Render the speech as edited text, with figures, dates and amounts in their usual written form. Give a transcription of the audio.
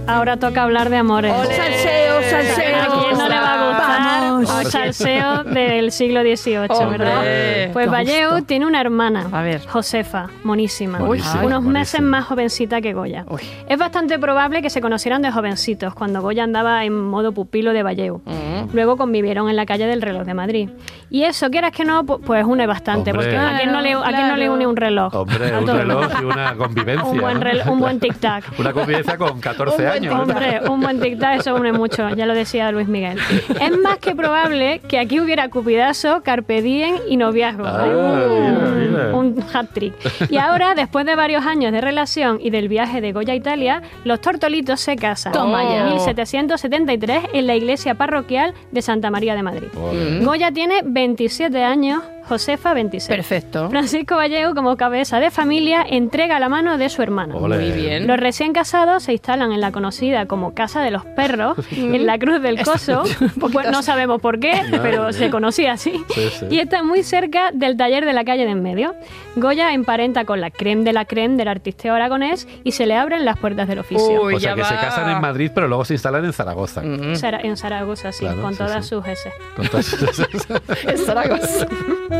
ahora toca hablar de amores. ¡Salseo, salseo! ¿A quién no le va a gustar ¡Vamos! un salseo del siglo XVIII, ¿verdad? Pues qué Vallejo gusto. tiene una hermana, A ver. Josefa, monísima, Monísima, unos monísima. meses más jovencita que Goya. Uy. Es bastante probable que se conocieran de jovencitos, cuando Goya andaba en modo pupilo de Vallejo. Luego convivieron en la calle del Reloj de Madrid. Y eso, quieras que no, pues une bastante, Hombre. porque ¿a quién no le une un reloj? Hombre, A un todo. reloj y una convivencia. Un buen tic-tac. Una convivencia con 14 años. Hombre, un buen tic-tac, eso une mucho, ya lo decía Luis Miguel. Es más que probable que aquí hubiera cupidazo, carpe diem y noviazgo. Mira. Un hat-trick. Y ahora, después de varios años de relación y del viaje de Goya a Italia, los tortolitos se casan. Toma ya. En 1773 en la iglesia parroquial de Santa María de Madrid. Ole. Goya tiene 27 años, Josefa 26. Perfecto. Francisco Vallejo, como cabeza de familia, entrega la mano de su hermana. Ole. Muy bien. Los recién casados se instalan en la conocida como Casa de los Perros, en la Cruz del Coso. Pues no sabemos por qué, pero se conocía así. Sí, sí. Y está muy cerca del taller de la calle de en medio. Goya emparenta con la creme de la creme del artisteo aragonés y se le abren las puertas del oficio. Uy, O sea, ya que se va. casan en Madrid, pero luego se instalan en Zaragoza. En Zaragoza, sí, Claro, con sí, todas sí. sus S. Con todas esas- En Zaragoza.